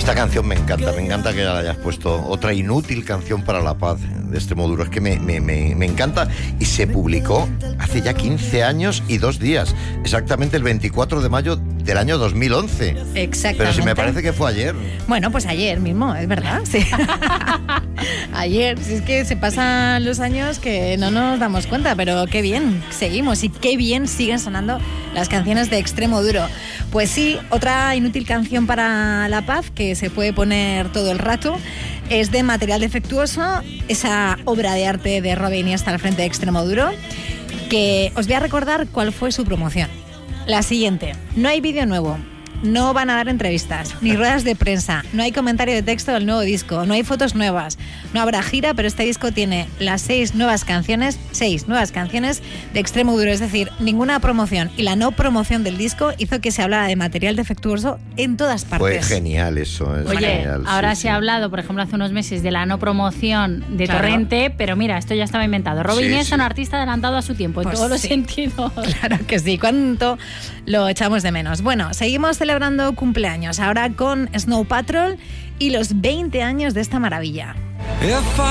Esta canción me encanta que la hayas puesto. Otra inútil canción para la paz de Extremoduro. Es que me encanta y se publicó hace ya 15 años y 2 días. Exactamente el 24 de mayo del año 2011. Exactamente. Pero si me parece que fue ayer. Bueno, pues ayer mismo, es verdad. Sí. Ayer, si es que se pasan los años que no nos damos cuenta, pero qué bien seguimos y qué bien siguen sonando las canciones de Extremoduro. Pues sí, otra inútil canción para la paz que se puede poner todo el rato es de Material Defectuoso, esa obra de arte de Robin Iniesta al frente de Extremoduro, que os voy a recordar cuál fue su promoción. La siguiente: no hay vídeo nuevo, no van a dar entrevistas, ni ruedas de prensa, no hay comentario de texto del nuevo disco, no hay fotos nuevas, no habrá gira, pero este disco tiene las 6 nuevas canciones de Extremoduro, es decir, ninguna promoción, y la no promoción del disco hizo que se hablara de Material Defectuoso en todas partes. Fue genial eso. Oye, genial, ahora sí, se ha hablado, por ejemplo, hace unos meses de la no promoción de Torrente, pero mira, esto ya estaba inventado. Robin Iniesta, un artista adelantado a su tiempo, en Pues todos los sí. sentidos. Claro que sí, cuánto lo echamos de menos. Bueno, seguimos celebrando cumpleaños, ahora con Snow Patrol y los 20 años de esta maravilla.